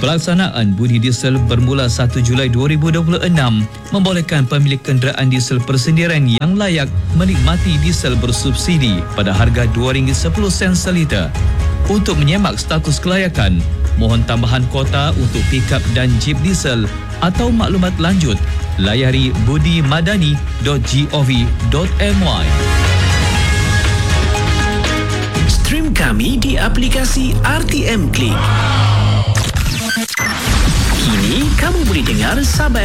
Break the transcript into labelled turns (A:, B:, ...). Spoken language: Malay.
A: Pelaksanaan budi diesel bermula 1 Julai 2026 membolehkan pemilik kenderaan diesel persendirian yang layak menikmati diesel bersubsidi pada harga RM2.10 seliter. Untuk menyemak status kelayakan, mohon tambahan kota untuk pikap dan jeep diesel atau maklumat lanjut, layari budimadani.gov.my.
B: Stream kami di aplikasi RTM Klik. Kini kamu boleh dengar Sabah